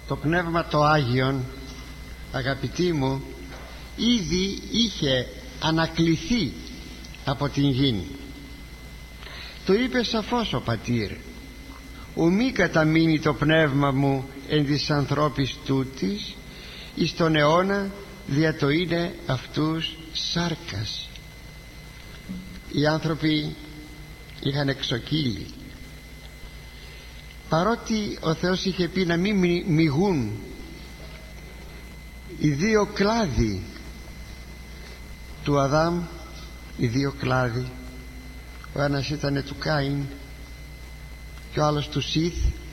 Το Πνεύμα το Άγιον, αγαπητοί μου, ήδη είχε ανακληθεί από την γη. Το είπε σαφώς ο Πατήρ: ουμή καταμείνει το πνεύμα μου εν της ανθρώπης τούτης, εις τον αιώνα δια το είναι αυτούς σάρκας. Οι άνθρωποι είχαν εξοκύλει, παρότι ο Θεός είχε πει να μην μηγούν οι δύο κλάδοι του Αδάμ, οι δύο κλάδοι, ο ένας ήταν του Κάιν και ο άλλος του Σιθ.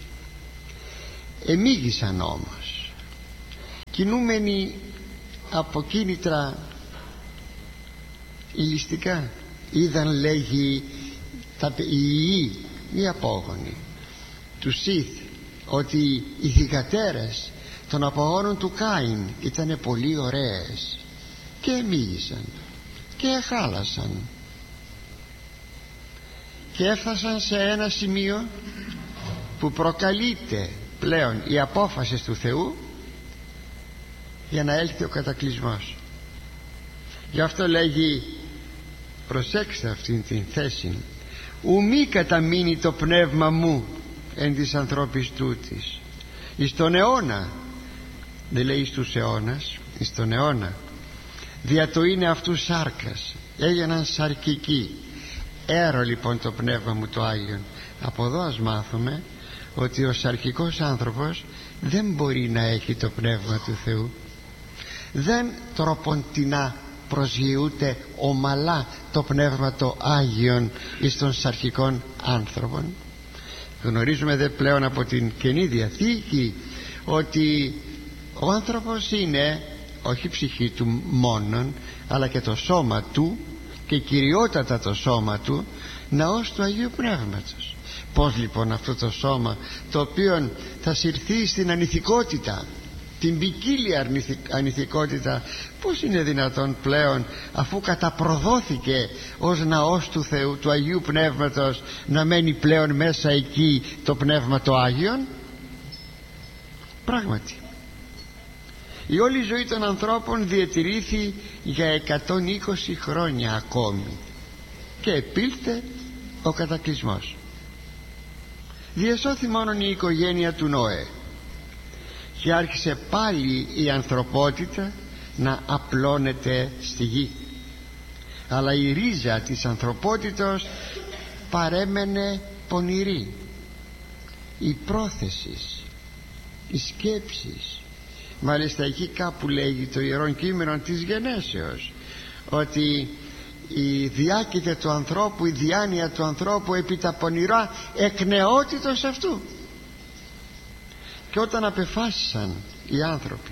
Εμίγησαν όμως, κινούμενοι από κίνητρα ηλιστικά. Είδαν, λέγει, οι απόγονοι του Σιθ ότι οι θυγατέρες των απογόνων του Κάιν ήταν πολύ ωραίες και εμίγησαν και χάλασαν και έφτασαν σε ένα σημείο που προκαλείται πλέον η απόφαση του Θεού για να έλθει ο κατακλυσμός. Γι' αυτό λέγει, προσέξτε αυτήν την θέση, ουμή καταμείνει το πνεύμα μου εν της ανθρώπης τούτης, εις τον αιώνα, δεν λέει στους αιώνας, εις τον αιώνα, δια το είναι αυτού σάρκας, έγιναν σαρκικοί. Έρω λοιπόν το πνεύμα μου το Άγιον. Από εδώ ας μάθουμε ότι ο σαρκικός άνθρωπος δεν μπορεί να έχει το πνεύμα του Θεού. Δεν τροποντινά προσγειούται ομαλά το πνεύμα το Άγιον εις των σαρκικών άνθρωπων. Γνωρίζουμε δε πλέον από την Καινή Διαθήκη ότι ο άνθρωπος είναι όχι η ψυχή του μόνον, αλλά και το σώμα του, και κυριότατα το σώμα του, ναός του Αγίου Πνεύματος. Πώς λοιπόν αυτό το σώμα, το οποίο θα συρθεί στην ανηθικότητα, την ποικίλια ανηθικότητα, πώς είναι δυνατόν πλέον, αφού καταπροδόθηκε ως ναός του Θεού, του Αγίου Πνεύματος, να μένει πλέον μέσα εκεί το Πνεύμα το Άγιον? Πράγματι η όλη ζωή των ανθρώπων διατηρήθη για 120 χρόνια ακόμη και επήλθε ο κατακλυσμός. Διασώθη μόνον η οικογένεια του Νόε και άρχισε πάλι η ανθρωπότητα να απλώνεται στη γη, αλλά η ρίζα της ανθρωπότητος παρέμενε πονηρή. Η πρόθεση, οι σκέψεις, μάλιστα εκεί κάπου λέγει το Ιερόν Κείμενο της Γενέσεως ότι η διάκειται του ανθρώπου, η διάνοια του ανθρώπου επί τα πονηρά εκνεότητος αυτού. Και όταν απεφάσισαν οι άνθρωποι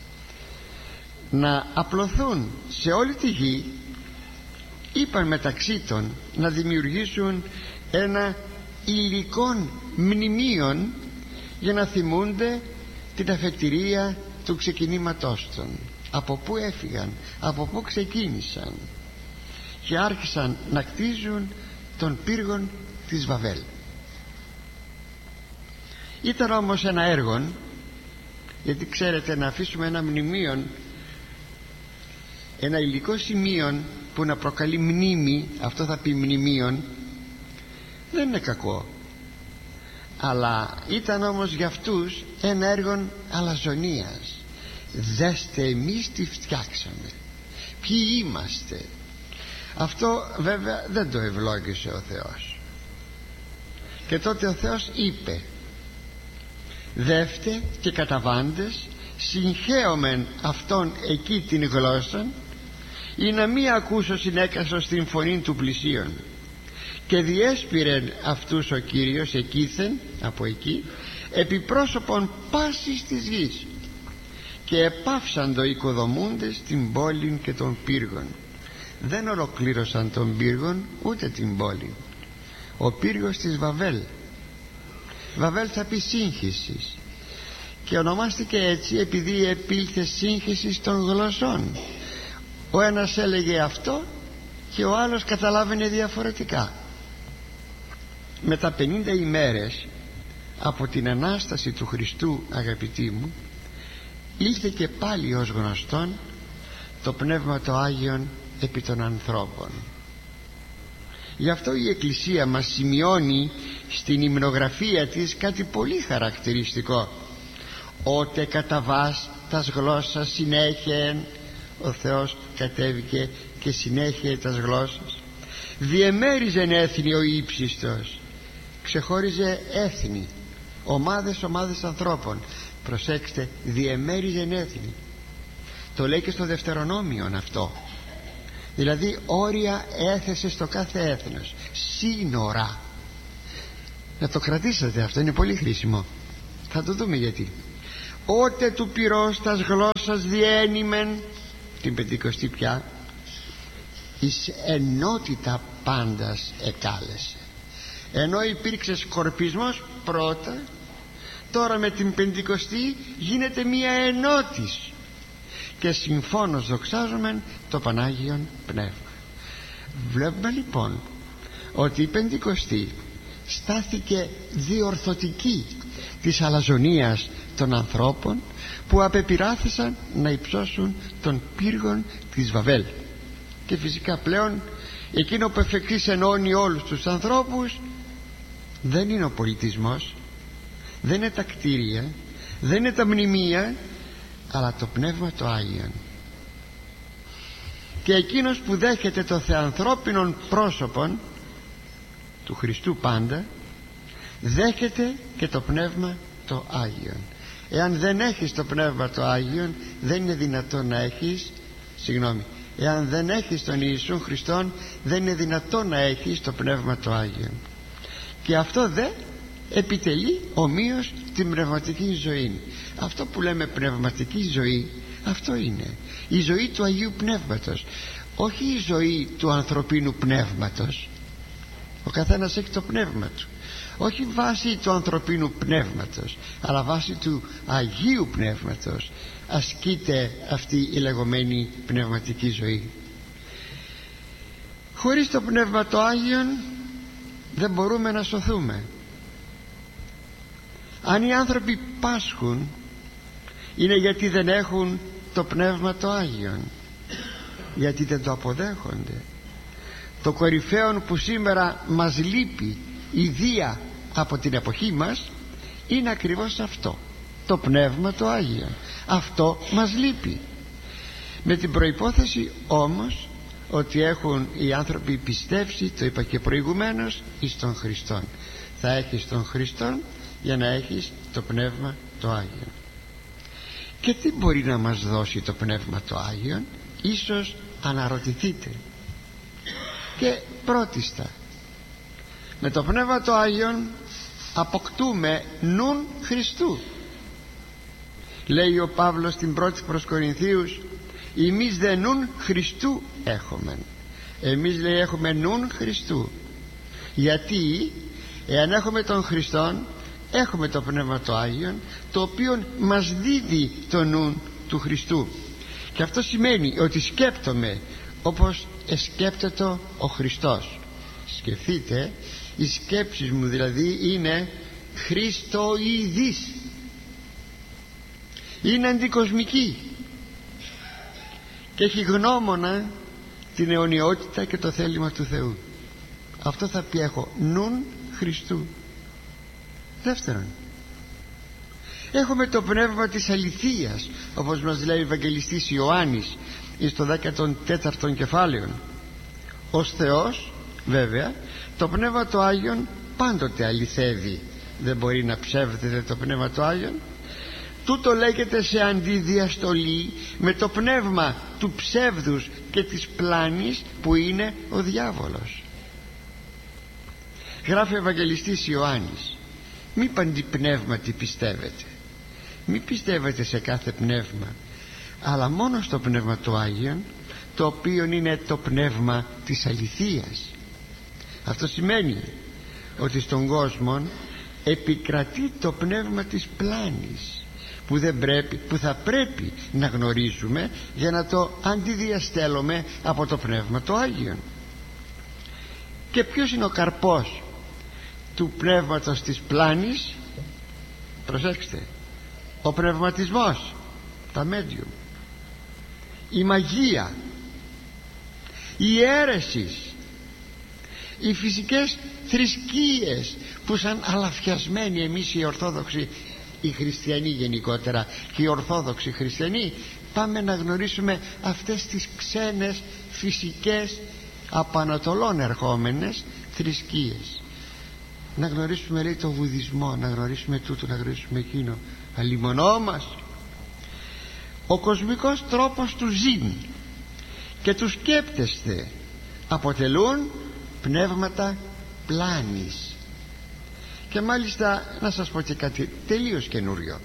να απλωθούν σε όλη τη γη, είπαν μεταξύ των να δημιουργήσουν ένα υλικών μνημείων για να θυμούνται την αφετηρία του ξεκινήματός των. Από πού έφυγαν, από πού ξεκίνησαν, και άρχισαν να κτίζουν τον πύργον της Βαβέλ. Ήταν όμως ένα έργο, γιατί ξέρετε, να αφήσουμε ένα μνημείο, ένα υλικό σημείο που να προκαλεί μνήμη, αυτό θα πει μνημείον, δεν είναι κακό, αλλά ήταν όμως για αυτούς ένα έργο αλαζονίας. Δέστε, εμείς τι φτιάξαμε, ποιοι είμαστε. Αυτό βέβαια δεν το ευλόγησε ο Θεός, και τότε ο Θεός είπε, δεύτε και καταβάντες συγχαίωμεν αυτόν εκεί την γλώσσα, ή να μη ακούσω συνέκασο στην φωνή του πλησίον. Και διέσπηρεν αυτούς ο Κύριος εκείθεν, από εκεί, επί πρόσωπον πάσης της γης, και επάυσαντο οικοδομούντες την πόλην και των πύργων. Δεν ολοκλήρωσαν τον πύργον ούτε την πόλη. Ο πύργος της Βαβέλ, Βαβέλ θα πει σύγχυσης, και ονομάστηκε έτσι επειδή επήλθε σύγχυση των γλωσσών. Ο ένας έλεγε αυτό και ο άλλος καταλάβαινε διαφορετικά. Μετά 50 ημέρες από την Ανάσταση του Χριστού, αγαπητοί μου, ήλθε και πάλι ως γνωστόν το Πνεύμα το Άγιον επί των ανθρώπων. Γι' αυτό η Εκκλησία μας σημειώνει στην υμνογραφία της κάτι πολύ χαρακτηριστικό: «Ότε κατά βάς τας γλώσσας συνέχεν», ο Θεός κατέβηκε και συνέχεια τας γλώσσας, «διεμέριζεν έθνη ο ύψιστος», ξεχώριζε έθνη, ομάδες ανθρώπων. Προσέξτε, διεμέριζεν έθνη. Το λέει και στο Δευτερονόμιον αυτό. Δηλαδή όρια έθεσε στο κάθε έθνος, σύνορα. Να το κρατήσετε αυτό, είναι πολύ χρήσιμο. Θα το δούμε γιατί. «Ότε του πυρός τας γλώσσας διένυμεν», την Πεντηκοστή πια, εις ενότητα πάντας εκάλεσε. Ενώ υπήρξε σκορπισμός πρώτα, τώρα με την Πεντηκοστή γίνεται μία ενότηση και συμφώνως δοξάζομεν το Πανάγιον Πνεύμα. Βλέπουμε λοιπόν ότι η Πεντηκοστή στάθηκε διορθωτική της αλαζονίας των ανθρώπων που απεπειράθησαν να υψώσουν των πύργων της Βαβέλ. Και φυσικά πλέον εκείνο που εφ' εξής ενώνει όλους τους ανθρώπους δεν είναι ο πολιτισμός, δεν είναι τα κτίρια, δεν είναι τα μνημεία, αλλά το Πνεύμα το Άγιον. Και εκείνος που δέχεται το θεανθρώπινον πρόσωπον του Χριστού πάντα, δέχεται και το Πνεύμα το Άγιον. Εάν δεν έχεις το Πνεύμα το Άγιον, δεν είναι δυνατόν να έχεις, εάν δεν έχεις τον Ιησούν Χριστόν, δεν είναι δυνατόν να έχεις το Πνεύμα το Άγιον. Και αυτό δεν επιτελεί ομοίως την πνευματική ζωή. Αυτό που λέμε πνευματική ζωή, αυτό είναι η ζωή του Αγίου Πνεύματος, όχι η ζωή του ανθρωπίνου πνεύματος. Ο καθένας έχει το πνεύμα του, όχι βάσει του ανθρωπίνου πνεύματος, αλλά βάσει του Αγίου Πνεύματος ασκείται αυτή η λεγόμενη πνευματική ζωή. Χωρίς το Πνεύμα το Άγιον δεν μπορούμε να σωθούμε. Αν οι άνθρωποι πάσχουν, είναι γιατί δεν έχουν το Πνεύμα το Άγιον, γιατί δεν το αποδέχονται. Το κορυφαίο που σήμερα μας λείπει ιδία από την εποχή μας είναι ακριβώς αυτό, το Πνεύμα το Άγιον. Αυτό μας λείπει, με την προϋπόθεση όμως ότι έχουν οι άνθρωποι πιστέψει, το είπα και προηγουμένως, εις τον Χριστόν. Θα έχεις τον Χριστόν για να έχεις το Πνεύμα το Άγιον. Και τι μπορεί να μας δώσει το Πνεύμα το Άγιον? Ίσως αναρωτηθείτε. Και πρώτιστα, με το Πνεύμα το Άγιον αποκτούμε νουν Χριστού. Λέει ο Παύλος στην πρώτη προς Κορινθίους, «Εμείς δε νουν Χριστού έχομεν». Εμείς, λέει, έχουμε νουν Χριστού. Γιατί εάν έχουμε τον Χριστόν, έχουμε το Πνεύμα το Άγιον, το οποίο μας δίδει το νουν του Χριστού. Και αυτό σημαίνει ότι σκέπτομαι όπως σκέπτεται ο Χριστός. Σκεφτείτε, οι σκέψεις μου δηλαδή είναι χριστοειδής, είναι αντικοσμική και έχει γνώμονα την αιωνιότητα και το θέλημα του Θεού. Αυτό θα πει, έχω νουν Χριστού. Δεύτερον, έχουμε το πνεύμα της αληθείας, όπως μας λέει ο Ευαγγελιστής Ιωάννης στο 14ο κεφάλαιο. Ως Θεός βέβαια το Πνεύμα το Άγιον πάντοτε αληθεύει, δεν μπορεί να ψεύδεται το Πνεύμα το Άγιον. Τούτο λέγεται σε αντιδιαστολή με το πνεύμα του ψεύδους και της πλάνης που είναι ο διάβολος. Γράφει ο Ευαγγελιστής Ιωάννης, μη παντιπνεύματι πιστεύετε, μη πιστεύετε σε κάθε πνεύμα, αλλά μόνο στο Πνεύμα το Άγιον, το οποίο είναι το πνεύμα της αληθείας. Αυτό σημαίνει ότι στον κόσμο επικρατεί το πνεύμα της πλάνης, που θα πρέπει να γνωρίζουμε για να το αντιδιαστέλουμε από το Πνεύμα το Άγιον. Και ποιος είναι ο καρπός του πνεύματος της πλάνης? προσέξτε, ο πνευματισμός, τα medium, η μαγεία, οι αίρεσεις, οι φυσικές θρησκείες που σαν αλαφιασμένοι εμείς οι Ορθόδοξοι, οι χριστιανοί γενικότερα και οι Ορθόδοξοι χριστιανοί, πάμε να γνωρίσουμε αυτές τις ξένες φυσικές από Ανατολών ερχόμενες θρησκείες. Να γνωρίσουμε, λέει, το βουδισμό, να γνωρίσουμε τούτο, να γνωρίσουμε εκείνο. Αλιμονό μας. Ο κοσμικός τρόπος του ζήν και του σκέπτεστε αποτελούν πνεύματα πλάνης. Και μάλιστα να σας πω και κάτι τελείως καινούριο.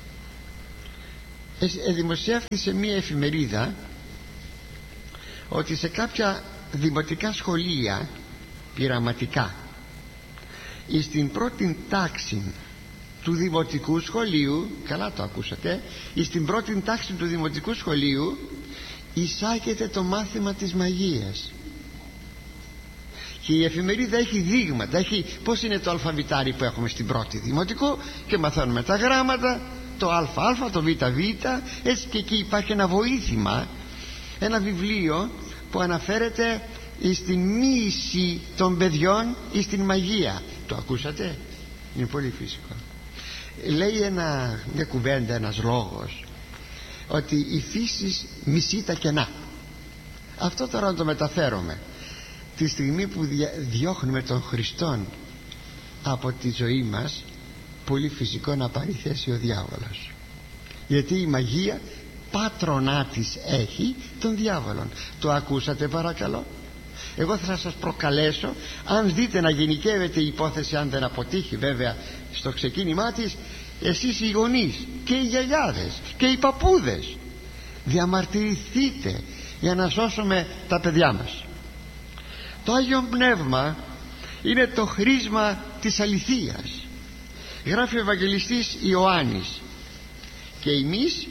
Δημοσιεύθηκε σε μία εφημερίδα ότι σε κάποια δημοτικά σχολεία πειραματικά, στην πρώτη τάξη του δημοτικού σχολείου, καλά το ακούσατε, στην πρώτη τάξη του δημοτικού σχολείου εισάγεται το μάθημα της μαγείας. Και η εφημερίδα έχει δείγματα, έχει πώς είναι το αλφαβητάρι που έχουμε στην πρώτη δημοτικού, και μαθαίνουμε τα γράμματα, το ΑΑ, το ΒΒ, έτσι, και εκεί υπάρχει ένα βοήθημα, ένα βιβλίο που αναφέρεται στην μοίηση των παιδιών ή στην μαγεία. Το ακούσατε? Είναι πολύ φυσικό. Λέει μια κουβέντα, ένας λόγος, ότι η φύση μισεί τα κενά. Αυτό τώρα να το μεταφέρουμε τη στιγμή που διώχνουμε τον Χριστόν από τη ζωή μας, πολύ φυσικό να πάρει θέση ο διάβολος, γιατί η μαγεία πάτρονά της έχει τον διάβολον. Το ακούσατε παρακαλώ? Εγώ θα σας προκαλέσω, αν δείτε να γενικεύεται η υπόθεση, αν δεν αποτύχει βέβαια στο ξεκίνημά της, εσείς οι γονείς και οι γιαγιάδες και οι παππούδες, διαμαρτυρηθείτε για να σώσουμε τα παιδιά μας. Το Άγιο Πνεύμα είναι το χρήσμα της αληθείας. Γράφει ο Ευαγγελιστής Ιωάννης, και εμείς,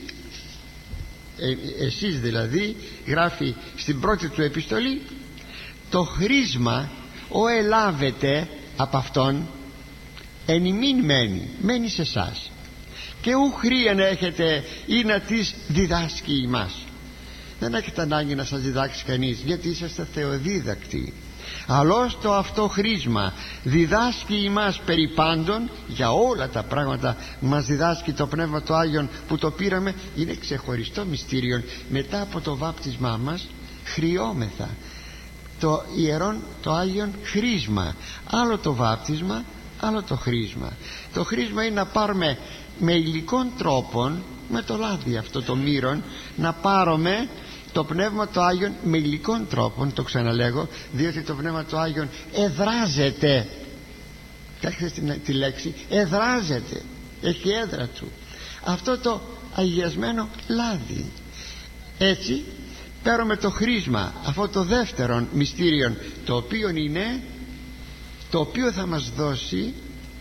εσείς δηλαδή, γράφει στην πρώτη του επιστολή, το χρήσμα ο ελάβετε από Αυτόν, εν ημίν μένει σε εσάς, και ου χρήεν έχετε ή να τις διδάσκει ημάς. Δεν έχετε ανάγκη να σας διδάξει κανείς, γιατί είσαστε θεοδίδακτοι. Αλλώς το αυτό χρήσμα διδάσκει ημάς περί πάντων, για όλα τα πράγματα μας διδάσκει το Πνεύμα το Άγιον που το πήραμε. Είναι ξεχωριστό μυστήριο. Μετά από το βάπτισμά μας χρειόμεθα το ιερόν το Άγιον χρήσμα. Άλλο το βάπτισμα, άλλο το χρήσμα. Το χρήσμα είναι να πάρουμε με υλικών τρόπων, με το λάδι αυτό το μύρον, να πάρουμε το Πνεύμα το Άγιον με υλικών τρόπων, το ξαναλέγω, διότι το Πνεύμα το Άγιον εδράζεται. Κάθεστε τη λέξη, εδράζεται, έχει έδρα του αυτό το αγιασμένο λάδι. Έτσι παίρνουμε το χρήσμα, αυτό το δεύτερο μυστήριο, το οποίο είναι, το οποίο θα μας δώσει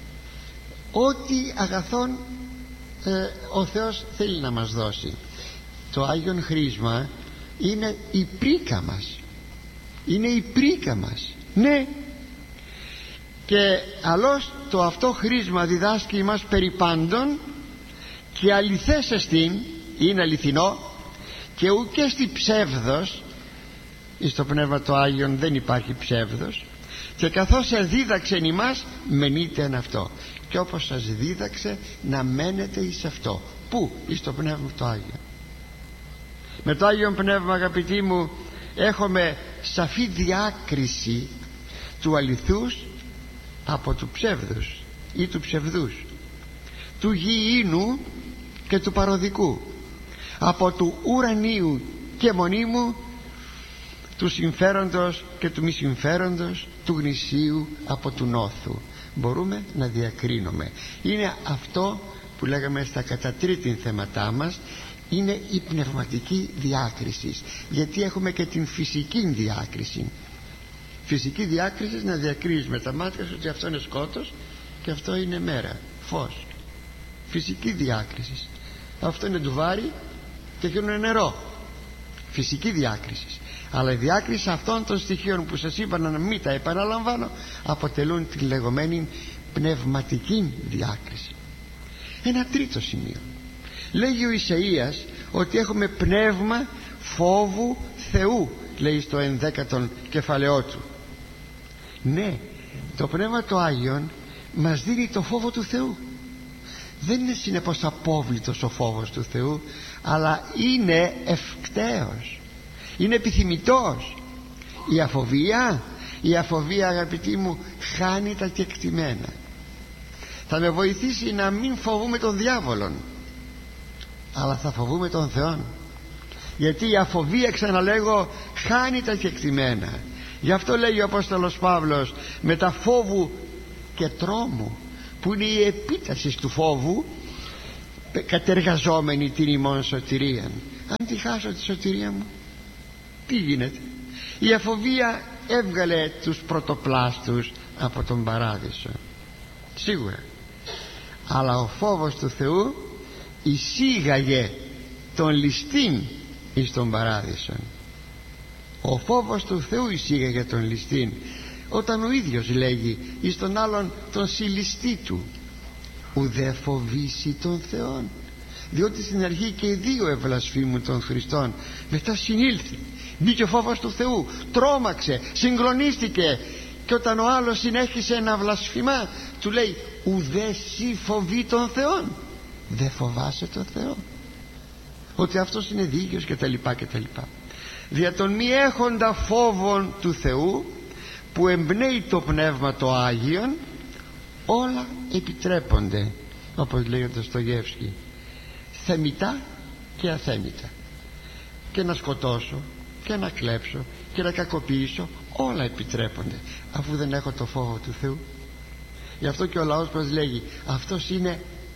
ό,τι αγαθόν ο Θεός θέλει να μας δώσει. Το Άγιον χρήσμα είναι η πρίκα μας, είναι η πρίκα μας, ναι. Και αλλώς το αυτό χρήσμα διδάσκει ημάς περί πάντων, και αληθές εστίν, είναι αληθινό, και ουκ στη ψεύδος. Στο Πνεύμα το Άγιον δεν υπάρχει ψεύδος. Και καθώς εδίδαξεν ημάς, μενείτε εν αυτό, και όπως σας δίδαξε να μένετε εις αυτό. Πού? Εις το Πνεύμα το Άγιο. Με το Άγιον Πνεύμα, αγαπητοί μου, έχουμε σαφή διάκριση του αληθούς από του ψεύδους ή του ψευδούς, του γηίνου και του παροδικού, από του ουρανίου και μονίμου, του συμφέροντος και του μη συμφέροντος, του γνησίου από του νόθου. Μπορούμε να διακρίνουμε. Είναι αυτό που λέγαμε στα κατατρίτην θέματά μας, είναι η πνευματική διάκριση, γιατί έχουμε και την φυσική διάκριση. Φυσική διάκριση, να διακρίνεις με τα μάτια σου ότι αυτό είναι σκότος και αυτό είναι μέρα, φως. Φυσική διάκριση, αυτό είναι ντουβάρι και εκείνο είναι νερό. Φυσική διάκριση. Αλλά η διάκριση αυτών των στοιχείων που σας είπα, να μην τα επαναλαμβάνω, αποτελούν την λεγόμενη πνευματική διάκριση. Ένα τρίτο σημείο. Λέγει ο Ισαΐας ότι έχουμε πνεύμα φόβου Θεού, λέει στο 11ο κεφαλαιό του. Ναι, το Πνεύμα το Άγιον μας δίνει το φόβο του Θεού. Δεν είναι συνεπώς απόβλητος ο φόβος του Θεού, αλλά είναι ευκταίος, είναι επιθυμητός. Η αφοβία, αγαπητοί μου, χάνει τα κεκτημένα. Θα με βοηθήσει να μην φοβούμε τον διάβολον, αλλά θα φοβούμε τον Θεό. Γιατί η αφοβία, ξαναλέγω, χάνει τα κεκτημένα. Γι' αυτό λέει ο Απόστολος Παύλος, με τα φόβου και τρόμου, που είναι η επίταση του φόβου, κατεργαζόμενη την ημών σωτηρία. Αν τη χάσω τη σωτηρία μου, τι γίνεται? Η αφοβία έβγαλε τους πρωτοπλάστους από τον παράδεισο, σίγουρα. Αλλά ο φόβος του Θεού εισήγαγε τον ληστήν εις τον παράδεισο. Ο φόβος του Θεού εισήγαγε τον ληστήν, όταν ο ίδιος λέγει εις τον άλλον τον συλληστή του, ουδέ φοβήσει τον Θεόν, διότι στην αρχή και οι δύο ευλασφήμουν τον Χριστόν, μετά συνήλθε, μπήκε ο φόβος του Θεού, τρόμαξε, συγκλονίστηκε, και όταν ο άλλος συνέχισε να βλασφημά, του λέει, ουδέ σύ φοβεί τον Θεόν, δεν φοβάσαι τον Θεό, ότι αυτός είναι δίκαιος κτλ. Δια τον μη έχοντα φόβον του Θεού, που εμπνέει το Πνεύμα το Άγιον, όλα επιτρέπονται, όπως λέει ο Δοστογεύσκη, θεμητά και αθέμητα. Και να σκοτώσω και να κλέψω και να κακοποιήσω, όλα επιτρέπονται, αφού δεν έχω το φόβο του Θεού. Γι' αυτό και ο λαός μας λέγει, αυτός είναι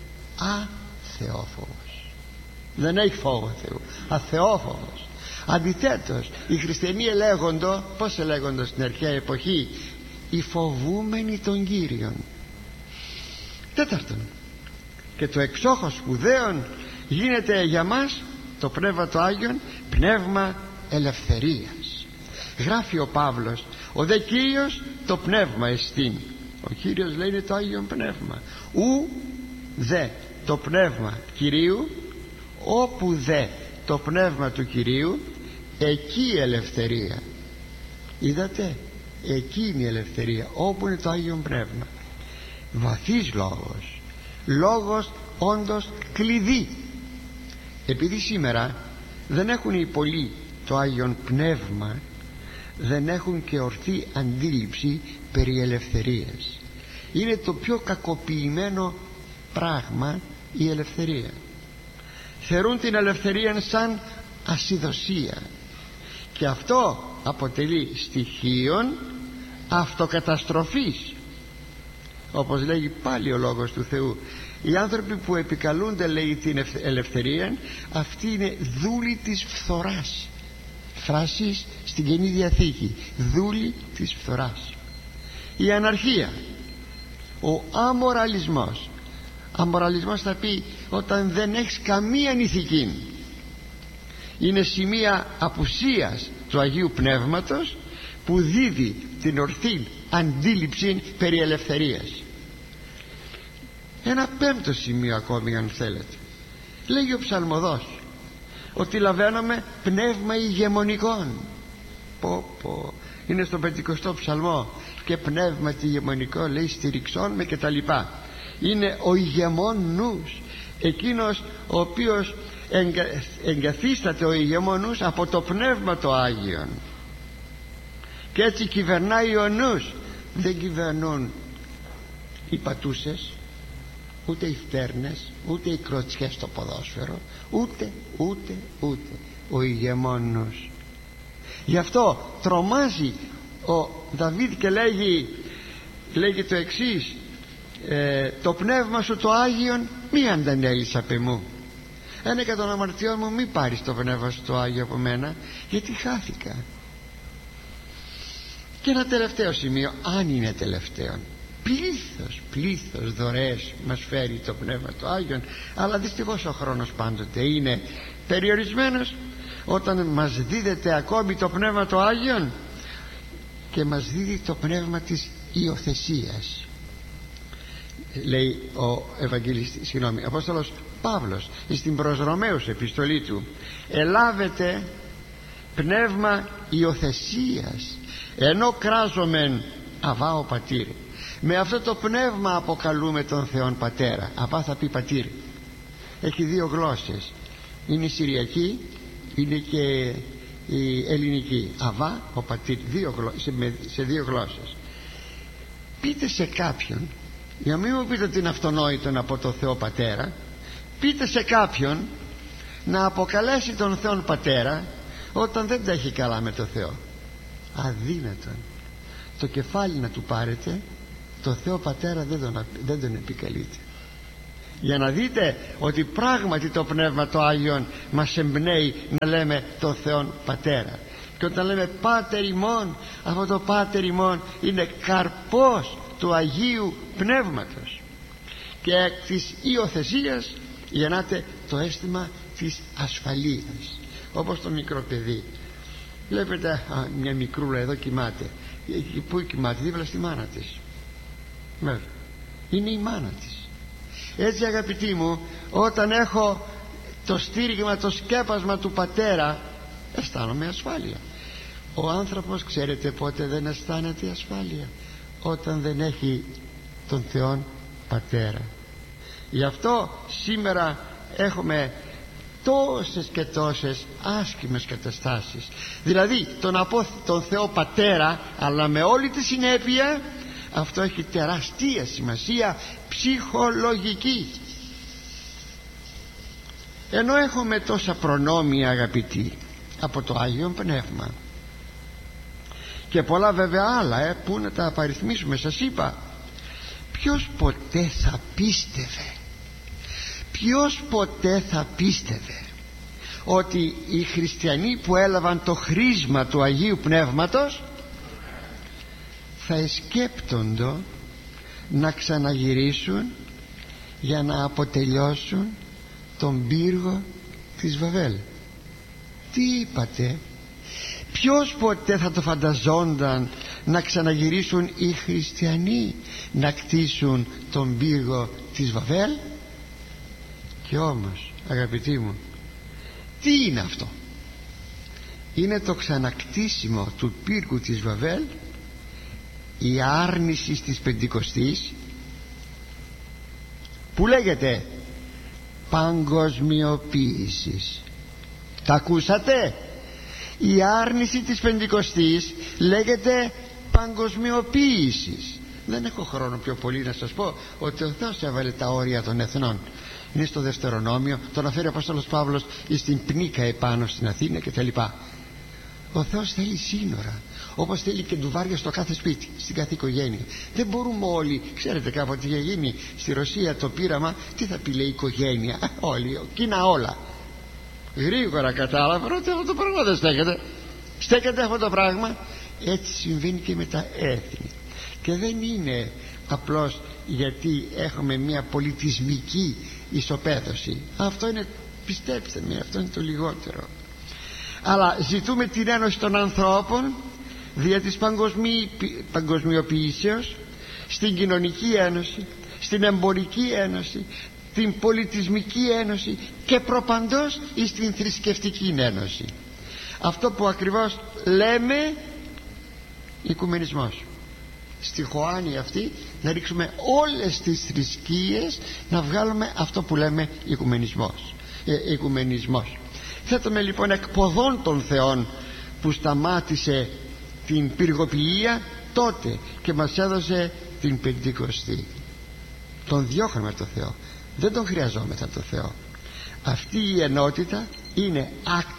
αθεόφοβος, δεν έχει φόβο Θεού, αθεόφοβος. Αντιθέτως, οι χριστιανοί ελέγοντο, πώς ελέγοντο στην αρχαία εποχή? Οι φοβούμενοι των Κύριων. Τέταρτον, και το εξόχως σπουδαίον, γίνεται για μας το Πνεύμα το Άγιον πνεύμα ελευθερίας. Γράφει ο Παύλος, ο δε Κύριος το πνεύμα εστίν. Ο Κύριος λέει είναι το Άγιον Πνεύμα. Ου δε το πνεύμα Κυρίου, όπου δε το πνεύμα του Κυρίου, εκεί η ελευθερία. Είδατε, εκεί είναι η ελευθερία, όπου είναι το Άγιον Πνεύμα. Βαθύς λόγος, λόγος όντως κλειδί. Επειδή σήμερα δεν έχουν οι πολλοί το Άγιον Πνεύμα, δεν έχουν και ορθή αντίληψη περί ελευθερίας. Είναι το πιο κακοποιημένο πράγμα η ελευθερία. Θεωρούν την ελευθερία σαν ασυδοσία, και αυτό αποτελεί στοιχείον αυτοκαταστροφής. Όπως λέγει πάλι ο Λόγος του Θεού, οι άνθρωποι που επικαλούνται, λέει, την ελευθερία, αυτή είναι δούλη της φθοράς. Φράσεις στην Καινή Διαθήκη, δούλη της φθοράς. Η αναρχία, ο αμοραλισμός. Αμοραλισμός θα πει όταν δεν έχεις καμία ηθική. Είναι σημεία απουσίας του Αγίου Πνεύματος που δίδει την ορθή αντίληψη περί ελευθερίας. Ένα πέμπτο σημείο ακόμη, αν θέλετε, λέγει ο ψαλμοδός ότι λαβαίνουμε πνεύμα ηγεμονικών. Είναι στο 50ο ψαλμό, και πνεύμα τη ηγεμονικό, λέει, στηριξών με και τα λοιπά. Είναι ο ηγεμόν νους, εκείνος ο οποίος εγκαθίσταται ο ηγεμόν νους από το Πνεύμα το Άγιον, και έτσι κυβερνάει ο νους. Δεν κυβερνούν οι πατούσες, ούτε οι φτέρνες, ούτε οι κροτσιές στο ποδόσφαιρο, ούτε ο ηγεμόν νους. Γι' αυτό τρομάζει ο Δαβίδ και λέγει το εξής, το πνεύμα σου το Άγιον μη αντανέλεις απ' εμού. Ένα και των αμαρτιών μου μη πάρεις το πνεύμα σου το Άγιο από μένα, γιατί χάθηκα. Και ένα τελευταίο σημείο, αν είναι τελευταίο, πλήθος δωρεές μας φέρει το πνεύμα το Άγιον, αλλά δυστυχώς ο χρόνος πάντοτε είναι περιορισμένος. Όταν μας δίδεται ακόμη το πνεύμα το Άγιον, και μας δίδει το πνεύμα της υιοθεσίας, λέει ο Ευαγγελιστής, Απόστολος Παύλος στην προς Ρωμαίους επιστολή του, ελάβετε πνεύμα υιοθεσίας, ενώ κράζομεν Αβά ο Πατήρ. Με αυτό το πνεύμα αποκαλούμε τον Θεόν Πατέρα. Αβά θα πει Πατήρ. Έχει δύο γλώσσες, είναι η Συριακή, είναι και η ελληνική. Αβά ο Πατήρ, σε δύο γλώσσες. Πείτε σε κάποιον, για μην μου πείτε ότι είναι αυτονόητο από το Θεό Πατέρα, πείτε σε κάποιον να αποκαλέσει τον Θεόν Πατέρα όταν δεν τα έχει καλά με το Θεό. Αδύνατον. Το κεφάλι να του πάρετε, το Θεό Πατέρα δεν τον επικαλείτε. Για να δείτε ότι πράγματι το Πνεύμα το Άγιον μας εμπνέει να λέμε τον Θεόν Πατέρα. Και όταν λέμε Πάτερ ημών, αυτό το Πάτερ ημών είναι καρπός του Αγίου Πνεύματος. Και εκ της υιοθεσίας γεννάται το αίσθημα της ασφαλείας. Όπως το μικρό παιδί, βλέπετε μια μικρούλα εδώ κοιμάται. Πού κοιμάται? Δίπλα στη μάνα της. Είναι η μάνα της. Έτσι αγαπητοί μου, όταν έχω το στήριγμα, το σκέπασμα του Πατέρα, αισθάνομαι ασφάλεια. Ο άνθρωπος, ξέρετε πότε δεν αισθάνεται ασφάλεια? Όταν δεν έχει τον Θεόν Πατέρα. Γι' αυτό σήμερα έχουμε τόσες και τόσες άσχημες καταστάσεις. Δηλαδή τον Θεό Πατέρα, αλλά με όλη τη συνέπεια, αυτό έχει τεράστια σημασία ψυχολογική. Ενώ έχουμε τόσα προνόμια αγαπητοί από το Άγιο Πνεύμα και πολλά βέβαια άλλα που να τα απαριθμίσουμε, σας είπα, ποιος ποτέ θα πίστευε, ποιος ποτέ θα πίστευε ότι οι χριστιανοί που έλαβαν το χρίσμα του Αγίου Πνεύματος θα εσκέπτοντο να ξαναγυρίσουν για να αποτελειώσουν τον πύργο της Βαβέλ? Τι είπατε? Ποιος ποτέ θα το φανταζόνταν να ξαναγυρίσουν οι χριστιανοί να κτίσουν τον πύργο της Βαβέλ? Και όμως αγαπητοί μου, τι είναι αυτό? Είναι το ξανακτήσιμο του πύργου της Βαβέλ, η άρνηση της Πεντηκοστής, που λέγεται παγκοσμιοποίησης. Τα ακούσατε? Η άρνηση της Πεντηκοστής λέγεται παγκοσμιοποίησης. Δεν έχω χρόνο πιο πολύ να σας πω ότι ο Θεός έβαλε τα όρια των εθνών. Είναι στο Δευτερονόμιο, το αναφέρει ο Απόστολος Παύλος στην Πνίκα επάνω στην Αθήνα κτλ. Ο Θεός θέλει σύνορα, όπως θέλει και ντουβάρια στο κάθε σπίτι, στην κάθε οικογένεια. Δεν μπορούμε όλοι, ξέρετε κάποτε είχε γίνει στη Ρωσία το πείραμα, τι θα πει λέει οικογένεια, όλοι, κοινά όλα. Γρήγορα κατάλαβα ότι αυτό το πράγμα δεν στέκεται αυτό το πράγμα. Έτσι συμβαίνει και με τα έθνη. Και δεν είναι απλώς γιατί έχουμε μια πολιτισμική ισοπαίδωση. Αυτό είναι, πιστέψτε με, αυτό είναι το λιγότερο. Αλλά ζητούμε την ένωση των ανθρώπων δια της παγκοσμιοποιήσεως, στην κοινωνική ένωση, στην εμπορική ένωση, την πολιτισμική ένωση και προπαντός στην θρησκευτική ένωση. Αυτό που ακριβώς λέμε οικουμενισμός. Στη Χωάνη αυτή να ρίξουμε όλες τις θρησκείες, να βγάλουμε αυτό που λέμε οικουμενισμός. Θέτουμε λοιπόν εκποδών των Θεών που σταμάτησε την πυργοποιία τότε και μας έδωσε την Πεντηκοστή. Τον διώχνουμε το Θεό, δεν τον χρειαζόμεθα το Θεό. Αυτή η ενότητα είναι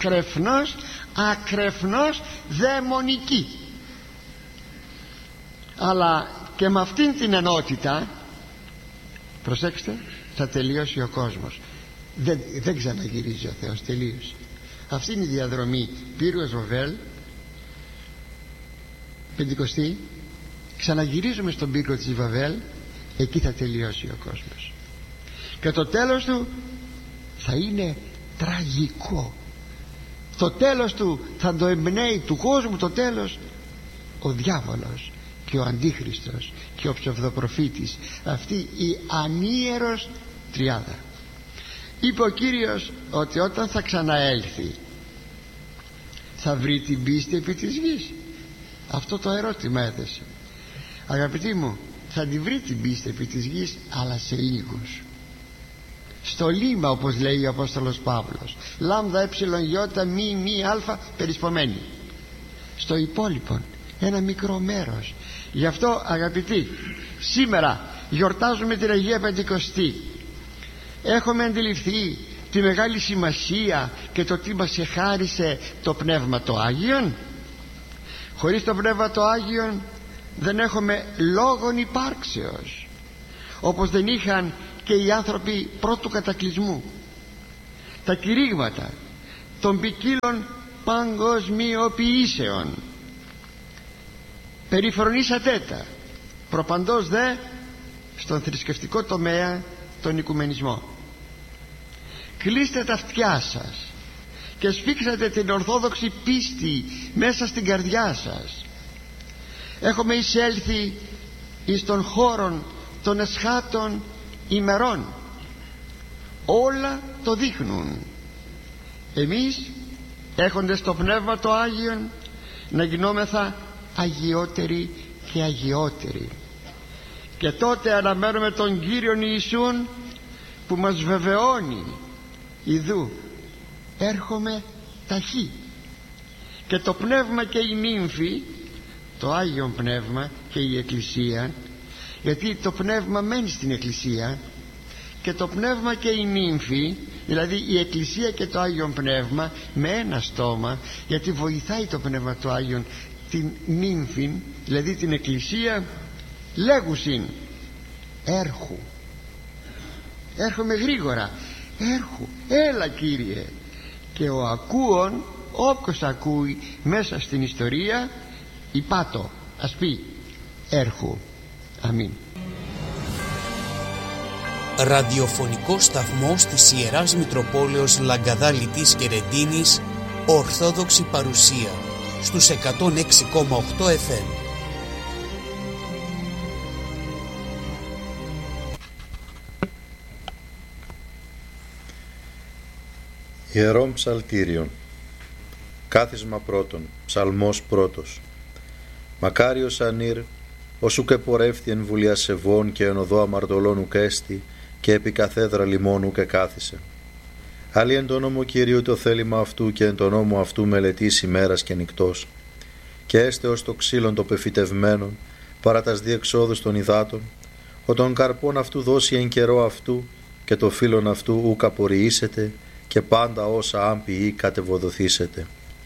ακρεφνώς δαιμονική. Αλλά και με αυτήν την ενότητα, προσέξτε, θα τελειώσει ο κόσμος. Δεν ξαναγυρίζει ο Θεός, τελείωσε. Αυτή είναι η διαδρομή πύργος Βαβέλ, Πεντηκοστή, ξαναγυρίζουμε στον πύργο της Βαβέλ, εκεί θα τελειώσει ο κόσμος. Και το τέλος του θα είναι τραγικό. Το τέλος του θα το εμπνέει, του κόσμου το τέλος, ο διάβολος και ο Αντίχριστος και ο ψευδοπροφήτης, αυτή η ανίερος τριάδα. Είπε ο Κύριος ότι όταν θα ξαναέλθει θα βρει την πίστη επί της γης. Αυτό το ερώτημα έθεσε. Αγαπητοί μου, θα τη βρει την πίστη επί της γης, αλλά σε λίγους. Στο λίμα, όπως λέει ο Απόστολος Παύλος, λάμδα έψιλον γιώτα μη αλφα περισπομένη. Στο υπόλοιπο ένα μικρό μέρος. Γι' αυτό, αγαπητοί, σήμερα γιορτάζουμε την Αγία Πεντηκοστή. Έχουμε αντιληφθεί τη μεγάλη σημασία και το τι μας εχάρισε το Πνεύμα το Άγιον. Χωρίς το Πνεύμα το Άγιον δεν έχουμε λόγον υπάρξεως, όπως δεν είχαν και οι άνθρωποι πρώτου κατακλυσμού. Τα κηρύγματα των ποικίλων παγκοσμιοποιήσεων περιφρονήσατε τα, προπαντός δε στον θρησκευτικό τομέα τον οικουμενισμό. Κλείστε τα αυτιά σας και σφίξατε την ορθόδοξη πίστη μέσα στην καρδιά σας. Έχουμε εισέλθει εις των χώρων των εσχάτων ημερών. Όλα το δείχνουν. Εμείς, έχοντες το Πνεύμα το Άγιον, να γινόμεθα αγιότεροι και αγιότεροι. Και τότε αναμένουμε τον Κύριον Ιησούν που μας βεβαιώνει, ιδού έρχομαι ταχύ. Και το Πνεύμα και η νύμφη, το Άγιον Πνεύμα και η Εκκλησία, γιατί το Πνεύμα μένει στην Εκκλησία, και το Πνεύμα και η νύμφη, δηλαδή η Εκκλησία και το Άγιον Πνεύμα, με ένα στόμα, γιατί βοηθάει το Πνεύμα του Άγιον την νύμφη, δηλαδή την Εκκλησία, λέγουσιν έρχου, έρχομαι γρήγορα, έρχου, έλα Κύριε. Και ο ακούων, όποιος ακούει μέσα στην ιστορία, υπάτω, ας πει έρχου. Αμήν. Ραδιοφωνικό σταθμός της Ιεράς Μητροπόλεως Λαγκαδά Λιτής και Ρεντίνης, Ορθόδοξη παρουσία στους 106,8 FM. Ιερών Ψαλτήριων. Κάθισμα πρώτον. Ψαλμός πρώτος. Μακάριος ανήρ, ως ουκ επορεύθη εν βουλία σεβών και εν οδό αμαρτωλών ουκ έστη, και επί καθέδρα λιμών ουκ κάθισε. Άλλοι εν το νόμο Κυρίου το θέλημα αυτού, και εν το νόμο αυτού μελετήσει ημέρας και νυκτός. Και έστε ως το ξύλον το πεφυτευμένον, παρά τας διεξόδους των υδάτων, ο των καρπών αυτού δώσει εν καιρό αυτού, και το φύλλον αυτού ουκ απορριήσετε, και πάντα όσα άμπιοι κατεβοδοθήσετε.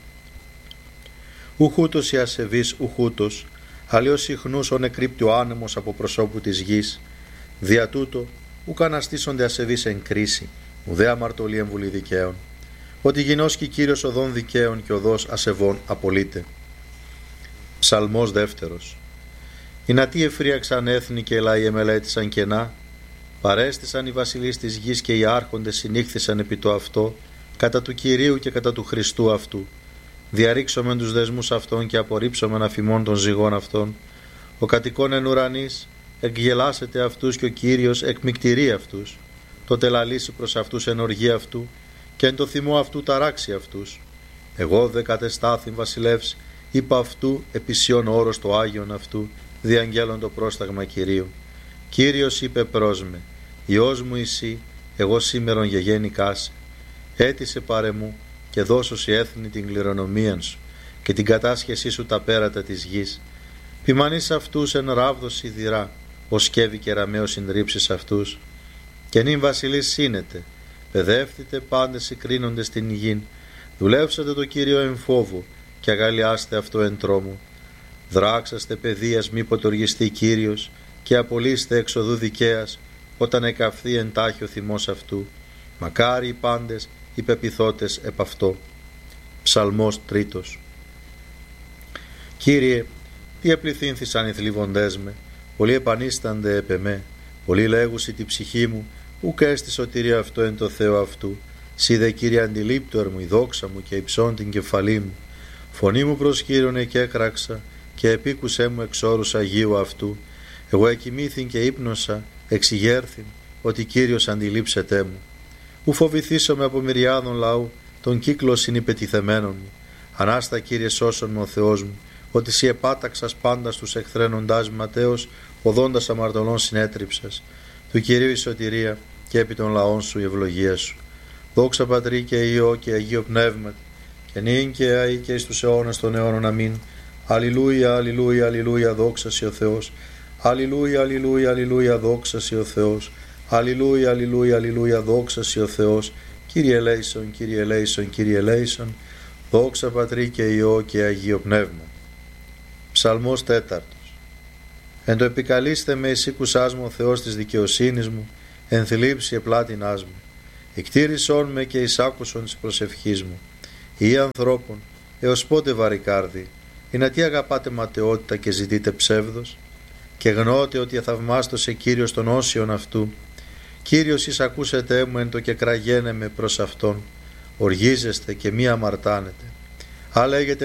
Ουχούτος οι ασεβείς ουχούτος, αλλιώς συχνούς ο νεκρύπτει ο άνεμος από προσώπου της γης. Δια τούτο ουκ αναστήσονται ασεβείς εν κρίση, ουδέ αμαρτωλή εν βουλή δικαίων, ότι γινώσκει Κύριος οδών δικαίων και οδός ασεβών απολύται. Ψαλμός δεύτερος. Οι νατοί εφρίαξαν έθνη και οι λαοί εμελέτησαν κενά, παρέστησαν οι βασιλείς της γης και οι άρχοντες συνήχθησαν επί το αυτό, κατά του Κυρίου και κατά του Χριστού αυτού. Διαρρήξομεν τους δεσμούς αυτών και απορρίψομεν αφημών των ζυγών αυτών. Ο κατοικών εν ουρανής εκγελάσεται αυτούς και ο Κύριος εκμυκτηρεί αυτούς. Τότε λαλήσει προς αυτούς εν οργή αυτού και εν το θυμό αυτού ταράξει αυτούς. Εγώ δε κατεστάθην βασιλεύς, είπα αυτού επισιών όρος το Άγιον αυτού, διαγγέλων το πρόσταγμα Κυρίου. Κύριος είπε προς με, Υιός μου εσύ, εγώ σήμερον γεγέννηκάς. Έτησε πάρε μου και δώσωσι έθνη την κληρονομίαν σου και την κατάσχεσή σου τα πέρατα της γης. Ποιμανείς αυτούς εν ράβδος σιδηρά, ως σκεύη και ραμαίος συντρίψεις αυτούς. Και νυν βασιλείς σύνετε, παιδεύθητε πάντες συγκρίνοντες την γην, δουλεύσατε το Κύριο εν φόβου και αγαλιάστε αυτό εν τρόμου. Δράξαστε παιδείας μη ποτοργιστεί Κύριος και απολύστε εξοδού δικαίας όταν εκαυθεί εντάχει ο θυμός αυτού. Μακάρι οι πάντες οι πεποιθώτες επ' αυτό. Ψαλμός τρίτος. Κύριε, τι επληθύνθησαν οι θλιβοντές με, πολλοί επανίστανται επ' εμέ, πολλοί λέγουσι τη ψυχή μου, ουκ έστι σωτηρία αυτό εν το Θεό αυτού. Σύ δε Κύριε αντιλήπτωρ μου η δόξα μου και υψών την κεφαλή μου. Φωνή μου προς Κύριον εκέκραξα και επίκουσέ μου εξ όρους Αγίου αυτού. Εγώ εκοιμήθην και ύπνωσα, εξηγέρθην, ότι Κύριος αντιλείψετέ μου. Ου φοβηθήσομαι από μυριάδων λαού, τον κύκλο συνυπετιθεμένων μου. Ανάστα, Κύριε, σώσον με ο Θεός μου, ότι σοι επάταξας πάντα στους εχθρένοντάς ματέως, οδόντας αμαρτωλών συνέτριψας. Του Κυρίου η σωτηρία και επί των λαών σου η ευλογία σου. Δόξα Πατρί και Υιό και Αγίο Πνεύματι, και νυν και αεί και εις τους αιώνας των αιώνων. Αμήν. Αλληλούια, αλληλούια, αλληλούια, δόξα σοι ο Θεός. Αλληλούια, αλληλούια, αλληλούια, δόξα σοι ο Θεός. Αλληλούια, αλληλούια, αλληλούια, δόξα σοι ο Θεός. Κύριε ελέησον, Κύριε ελέησον, Κύριε ελέησον. Δόξα Πατρί και Υιό και Αγίο Πνεύμα. Ψαλμός 4. Εν το επικαλείστε με εις ήκουσάς μου ο Θεός της δικαιοσύνης μου, εν θλίψη επλάτινάς μου. Εκτήρησόν με και εισάκουσον της προσευχής μου. Ή ανθρώπων, έως πότε βαρικάρδι, ή να τι αγαπάτε ματαιότητα και ζητείτε ψεύδος, και γνώτε ότι αθαυμάστοσε Κύριος των όσιων αυτού. Κύριος εις ακούσετε μου εν το και κραγένε με προς Αυτόν, οργίζεστε και μη αμαρτάνετε. Α λέγεται